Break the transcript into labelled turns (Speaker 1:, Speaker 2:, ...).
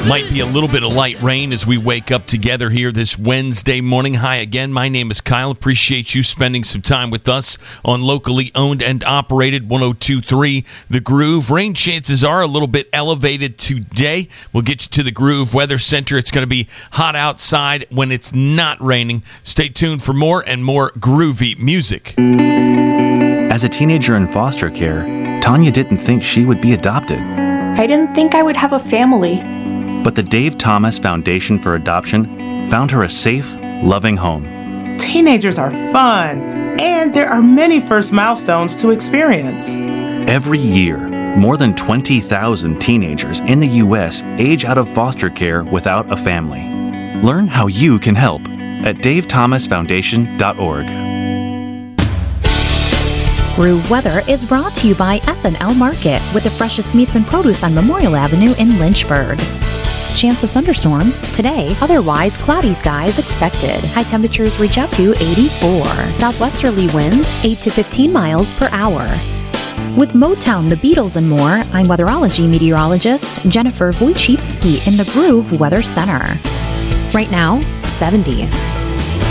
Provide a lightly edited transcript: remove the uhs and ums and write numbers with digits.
Speaker 1: Might be a little bit of light rain as we wake up together here this Wednesday morning. Hi again, my name is Kyle. Appreciate you spending some time with us on locally owned and operated 102.3 The Groove. Rain chances are a little bit elevated today. We'll get you to the Groove Weather Center. It's going to be hot outside when it's not raining. Stay tuned for more and more groovy music.
Speaker 2: As a teenager in foster care, Tanya didn't think she would be adopted.
Speaker 3: I didn't think I would have a family.
Speaker 2: But the Dave Thomas Foundation for Adoption found her a safe, loving home.
Speaker 4: Teenagers are fun, and there are many first milestones to experience.
Speaker 2: Every year, more than 20,000 teenagers in the U.S. age out of foster care without a family. Learn how you can help at davethomasfoundation.org.
Speaker 5: Groove Weather is brought to you by F&L Market with the freshest meats and produce on Memorial Avenue in Lynchburg. Chance of thunderstorms today, otherwise cloudy skies expected. High temperatures reach up to 84. Southwesterly winds 8 to 15 miles per hour. With Motown, the Beatles, and more, I'm weatherology meteorologist Jennifer Wojcicki in the Groove Weather Center. Right now, 70.